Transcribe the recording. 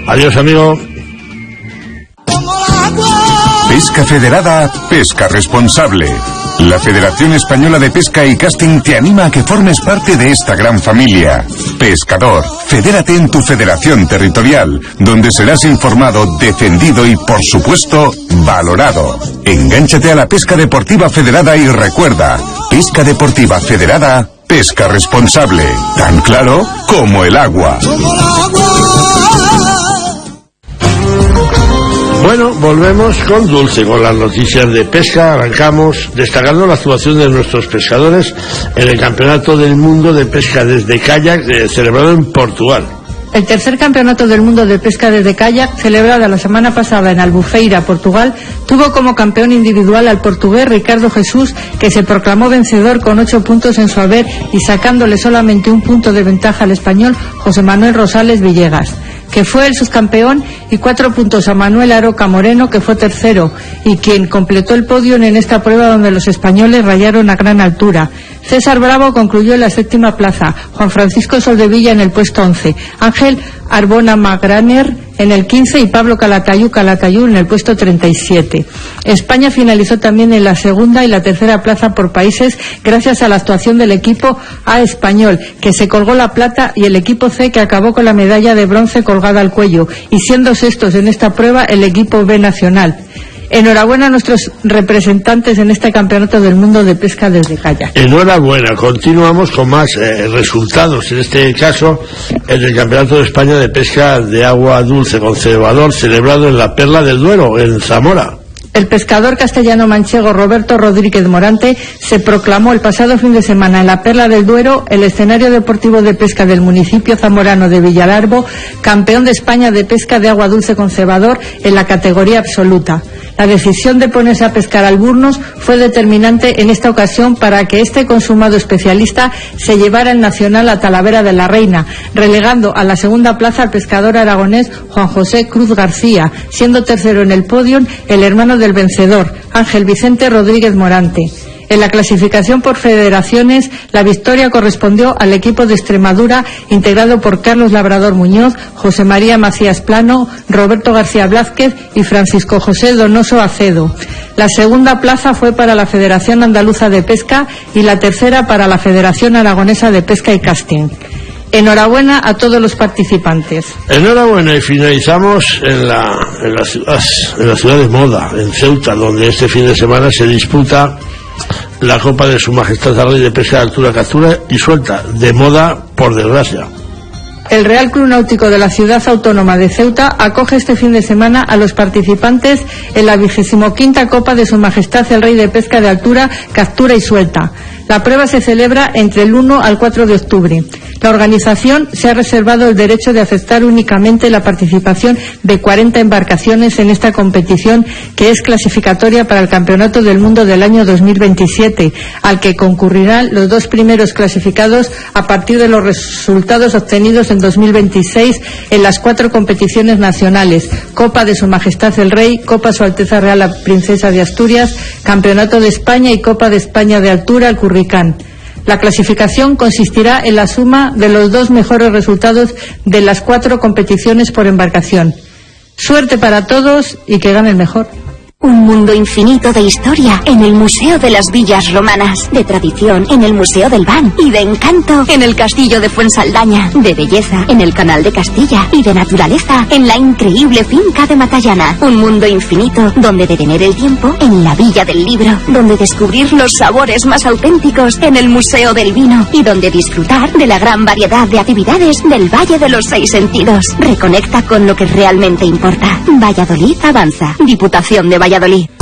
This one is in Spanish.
Adiós, amigo. Pesca Federada, pesca responsable. La Federación Española de Pesca y Casting te anima a que formes parte de esta gran familia. Pescador, fedérate en tu federación territorial, donde serás informado, defendido y, por supuesto, valorado. Engánchate a la pesca deportiva federada y recuerda, pesca deportiva federada, pesca responsable. Tan claro como el agua. Bueno, volvemos con Dulce, con las noticias de pesca. Arrancamos destacando la actuación de nuestros pescadores en el Campeonato del Mundo de Pesca desde Kayak, celebrado en Portugal. El tercer Campeonato del Mundo de Pesca desde Kayak, celebrado la semana pasada en Albufeira, Portugal, tuvo como campeón individual al portugués Ricardo Jesús, que se proclamó vencedor con 8 puntos en su haber y sacándole solamente 1 punto de ventaja al español José Manuel Rosales Villegas, que fue el subcampeón, y 4 puntos a Manuel Aroca Moreno, que fue tercero, y quien completó el podio en esta prueba donde los españoles rayaron a gran altura. César Bravo concluyó en la 7ª plaza, Juan Francisco Soldevilla en el puesto 11, Ángel Arbona Magraner en el 15 y Pablo Calatayud en el puesto 37. España finalizó también en la 2ª y la 3ª plaza por países gracias a la actuación del equipo A español, que se colgó la plata, y el equipo C, que acabó con la medalla de bronce colgada al cuello, y siendo sextos en esta prueba el equipo B nacional. Enhorabuena a nuestros representantes en este Campeonato del Mundo de Pesca desde Kayak. Enhorabuena. Continuamos con más resultados. En este caso, el del Campeonato de España de Pesca de Agua Dulce con cebador, celebrado en la Perla del Duero, en Zamora. El pescador castellano-manchego Roberto Rodríguez Morante se proclamó el pasado fin de semana en la Perla del Duero, el escenario deportivo de pesca del municipio zamorano de Villalarbo, campeón de España de pesca de agua dulce con cebador en la categoría absoluta. La decisión de ponerse a pescar alburnos fue determinante en esta ocasión para que este consumado especialista se llevara el nacional a Talavera de la Reina, relegando a la 2ª plaza al pescador aragonés Juan José Cruz García, siendo tercero en el podio el hermano del vencedor, Ángel Vicente Rodríguez Morante. En la clasificación por federaciones, la victoria correspondió al equipo de Extremadura, integrado por Carlos Labrador Muñoz, José María Macías Plano, Roberto García Blázquez y Francisco José Donoso Acedo. La 2ª plaza fue para la Federación Andaluza de Pesca y la 3ª para la Federación Aragonesa de Pesca y Casting. Enhorabuena a todos los participantes. Enhorabuena, y finalizamos en la ciudad de Moda, en Ceuta, donde este fin de semana se disputa la Copa de Su Majestad el Rey de Pesca de Altura, Captura y Suelta, de moda, por desgracia. El Real Club Náutico de la Ciudad Autónoma de Ceuta acoge este fin de semana a los participantes en la 25ª Copa de Su Majestad el Rey de Pesca de Altura, Captura y Suelta. La prueba se celebra entre el 1 al 4 de octubre. La organización se ha reservado el derecho de aceptar únicamente la participación de 40 embarcaciones en esta competición, que es clasificatoria para el Campeonato del Mundo del año 2027, al que concurrirán los 2 primeros clasificados a partir de los resultados obtenidos en 2026 en las 4 competiciones nacionales: Copa de Su Majestad el Rey, Copa Su Alteza Real la Princesa de Asturias, Campeonato de España y Copa de España de Altura, el Curricán. La clasificación consistirá en la suma de los 2 mejores resultados de las 4 competiciones por embarcación. Suerte para todos y que gane el mejor. Un mundo infinito de historia en el Museo de las Villas Romanas, de tradición en el Museo del Ban y de encanto en el Castillo de Fuensaldaña, de belleza en el Canal de Castilla y de naturaleza en la increíble finca de Matallana. Un mundo infinito donde detener el tiempo en la Villa del Libro, donde descubrir los sabores más auténticos en el Museo del Vino y donde disfrutar de la gran variedad de actividades del Valle de los 6 Sentidos. Reconecta con lo que realmente importa. Valladolid avanza. Diputación de Valladolid.